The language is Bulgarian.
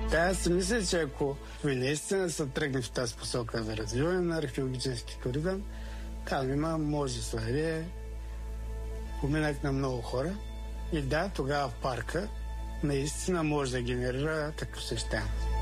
Да, аз си мисля, че ако наистина се тръгне в тази посока за развиване на археологически туризъм, там има множество поминък на много хора. И да, тогава в парка наистина може да генерира такъв съществен.